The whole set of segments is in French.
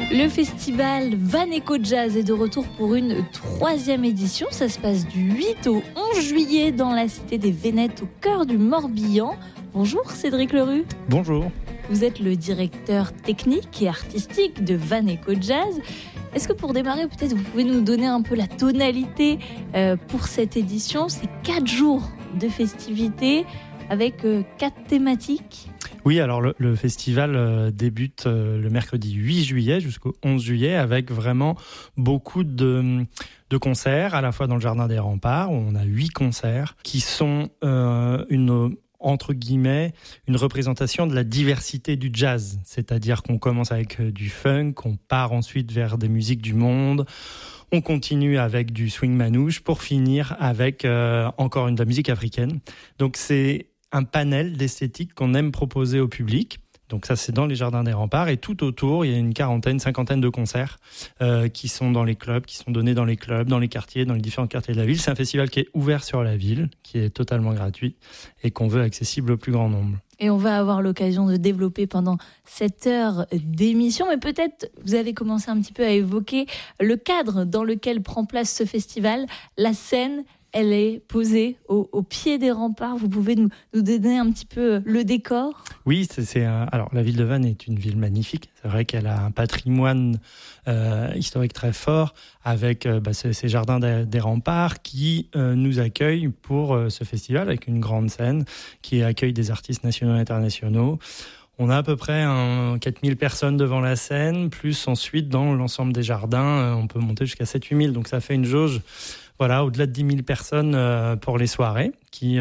Le festival Van Eco Jazz est de retour pour une 3e édition. Ça se passe du 8 au 11 juillet dans la cité des Vénettes au cœur du Morbihan. Bonjour Cédric Lerue. Bonjour. Vous êtes le directeur technique et artistique de Van Eco Jazz. Est-ce que pour démarrer, peut-être vous pouvez nous donner un peu la tonalité pour cette édition? C'est 4 jours de festivités avec 4 thématiques. Oui, alors le festival débute le mercredi 8 juillet jusqu'au 11 juillet avec vraiment beaucoup de concerts, à la fois dans le Jardin des Remparts, où on a 8 concerts, qui sont entre guillemets, une représentation de la diversité du jazz. C'est-à-dire qu'on commence avec du funk, on part ensuite vers des musiques du monde, on continue avec du swing manouche pour finir avec encore de la musique africaine. Donc c'est un panel d'esthétique qu'on aime proposer au public. Donc ça, c'est dans les Jardins des Remparts. Et tout autour, il y a une 40-50 de concerts qui sont dans les clubs, qui sont donnés dans les clubs, dans les quartiers, dans les différents quartiers de la ville. C'est un festival qui est ouvert sur la ville, qui est totalement gratuit et qu'on veut accessible au plus grand nombre. Et on va avoir l'occasion de développer pendant cette heure d'émission. Mais peut-être, vous avez commencé un petit peu à évoquer le cadre dans lequel prend place ce festival, la scène. Elle est posée au pied des remparts. Vous pouvez nous donner un petit peu le décor? Oui, alors la ville de Vannes est une ville magnifique. C'est vrai qu'elle a un patrimoine historique très fort avec ces jardins des remparts qui nous accueillent pour ce festival avec une grande scène qui accueille des artistes nationaux et internationaux. On a à peu près 4000 personnes devant la scène, plus ensuite dans l'ensemble des jardins, on peut monter jusqu'à 7-8 000. Donc ça fait une jauge au-delà de 10 000 personnes pour les soirées, qui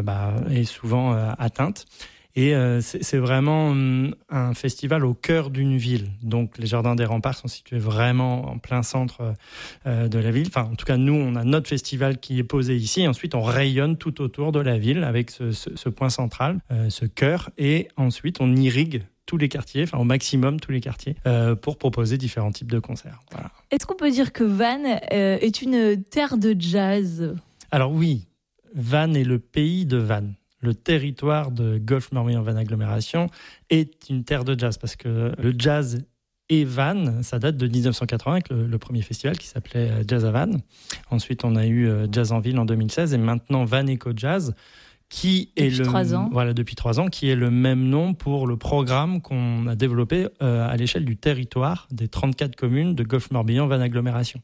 est souvent atteinte. Et c'est vraiment un festival au cœur d'une ville. Donc les Jardins des Remparts sont situés vraiment en plein centre de la ville. Enfin, en tout cas, nous, on a notre festival qui est posé ici. Et ensuite, on rayonne tout autour de la ville avec ce point central, ce cœur. Et ensuite, on irrigue tous les quartiers, au maximum tous les quartiers, pour proposer différents types de concerts. Voilà. Est-ce qu'on peut dire que Vannes est une terre de jazz? Alors oui, Vannes est le pays de Vannes. Le territoire de Golfe-Morbihan-Vannes Agglomération est une terre de jazz, parce que le jazz et Vannes, ça date de 1980 avec le premier festival qui s'appelait Jazz à Vannes. Ensuite, on a eu Jazz en ville en 2016 et maintenant Van Eco Jazz, qui est depuis 3 ans, qui est le même nom pour le programme qu'on a développé à l'échelle du territoire des 34 communes de Golfe-Morbihan-Vannes Agglomération.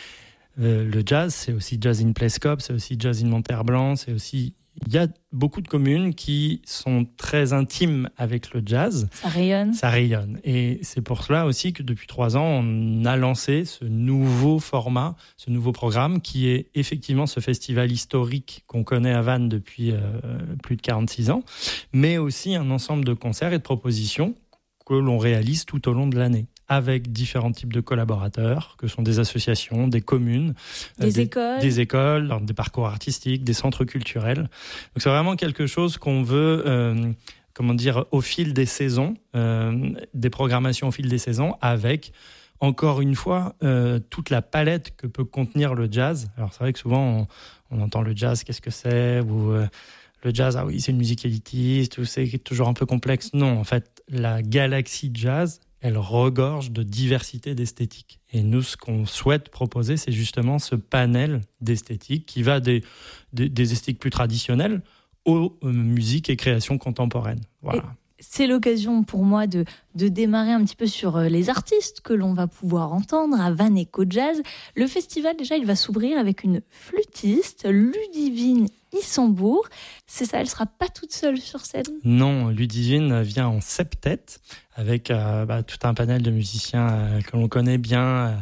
Le jazz, c'est aussi Jazz in Plescop, c'est aussi Jazz in Monterblanc, il y a beaucoup de communes qui sont très intimes avec le jazz. Ça rayonne. Et c'est pour cela aussi que depuis 3 ans, on a lancé ce nouveau format, ce nouveau programme qui est effectivement ce festival historique qu'on connaît à Vannes depuis plus de 46 ans, mais aussi un ensemble de concerts et de propositions que l'on réalise tout au long de l'année, avec différents types de collaborateurs, que sont des associations, des communes, des écoles, des parcours artistiques, des centres culturels. Donc c'est vraiment quelque chose qu'on veut, au fil des saisons, des programmations au fil des saisons, avec, encore une fois, toute la palette que peut contenir le jazz. Alors c'est vrai que souvent, on entend le jazz, qu'est-ce que c'est, ou le jazz, ah oui, c'est une musique élitiste, ou c'est toujours un peu complexe. Non, en fait, la galaxie jazz, elle regorge de diversité d'esthétiques. Et nous, ce qu'on souhaite proposer, c'est justement ce panel d'esthétiques qui va des esthétiques plus traditionnelles aux musiques et créations contemporaines. Voilà. C'est l'occasion pour moi de démarrer un petit peu sur les artistes que l'on va pouvoir entendre à Van Eco Jazz. Le festival, déjà, il va s'ouvrir avec une flûtiste, Ludivine Issambourg. C'est ça, elle ne sera pas toute seule sur scène? Non, Ludivine vient en septet avec tout un panel de musiciens que l'on connaît bien,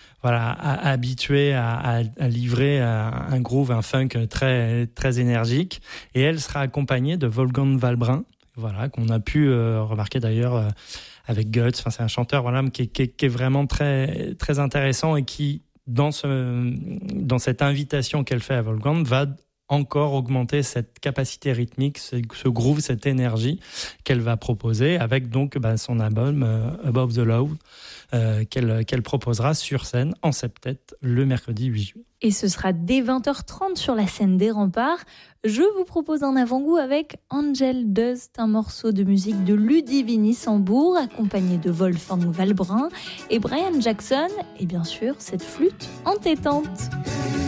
habitués à livrer un groove, un funk très, très énergique. Et elle sera accompagnée de Wolfgang Valbrun, qu'on a pu remarquer d'ailleurs avec Guts. Enfin, c'est un chanteur qui est vraiment très, très intéressant et qui, dans cette invitation qu'elle fait à Wolfgang, va encore augmenter cette capacité rythmique, ce groove, cette énergie qu'elle va proposer avec donc son album Above the Law qu'elle proposera sur scène en septet le mercredi 8 juillet. Et ce sera dès 20h30 sur la scène des Remparts. Je vous propose un avant-goût avec Angel Dust, un morceau de musique de Ludivine Sambour, accompagné de Wolfgang Valbrun et Brian Jackson, et bien sûr cette flûte entêtante.